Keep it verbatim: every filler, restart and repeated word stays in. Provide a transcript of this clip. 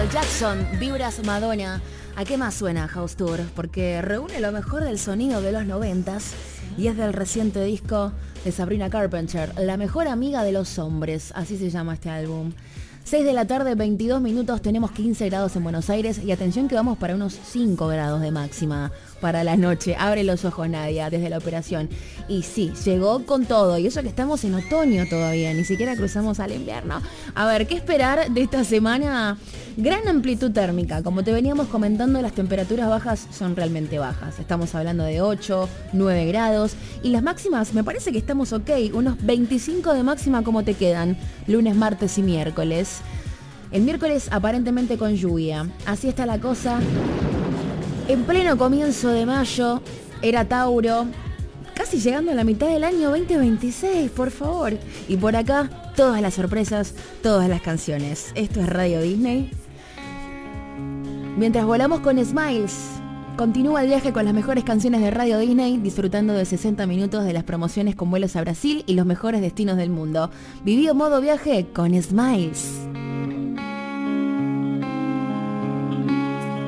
Michael Jackson, Vibras Madonna. ¿A qué más suena House Tour? Porque reúne lo mejor del sonido de los noventas y es del reciente disco de Sabrina Carpenter, La mejor amiga de los hombres, así se llama este álbum. seis de la tarde, veintidós minutos, tenemos quince grados en Buenos Aires y atención que vamos para unos cinco grados de máxima para la noche. Abre los ojos, Nadia, desde la operación. Y sí, llegó con todo, y eso que estamos en otoño todavía, ni siquiera cruzamos al invierno. A ver, ¿qué esperar de esta semana? Gran amplitud térmica, como te veníamos comentando, las temperaturas bajas son realmente bajas. Estamos hablando de ocho, nueve grados, y las máximas me parece que estamos ok, unos veinticinco de máxima. ¿Cómo te quedan? Lunes, martes y miércoles. El miércoles aparentemente con lluvia, así está la cosa. En pleno comienzo de mayo, era Tauro, casi llegando a la mitad del año veinte veintiséis, por favor. Y por acá, todas las sorpresas, todas las canciones. Esto es Radio Disney. Mientras volamos con Smiles, continúa el viaje con las mejores canciones de Radio Disney, disfrutando de sesenta minutos de las promociones con vuelos a Brasil y los mejores destinos del mundo. Viví modo viaje con Smiles.